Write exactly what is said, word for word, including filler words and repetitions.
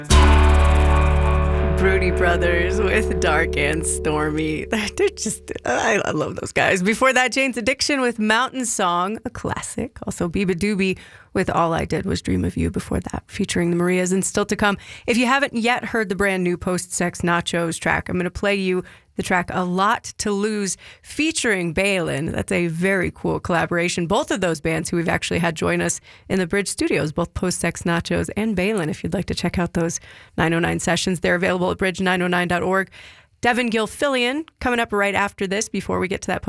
Broody Brothers with Dark and Stormy. They're just, I, I love those guys. Before that, Jane's Addiction with Mountain Song, a classic. Also, Biba Doobie with All I Did Was Dream of You before that, featuring the Marias. And still to come, if you haven't yet heard the brand new Post Sex Nachos track, I'm going to play you the track A Lot to Lose featuring Balin. That's a very cool collaboration. Both of those bands who we've actually had join us in the Bridge Studios, both Post Sex Nachos and Balin. If you'd like to check out those nine oh nine sessions, they're available at bridge nine oh nine dot org. Devin Gilfillian coming up right after this before we get to that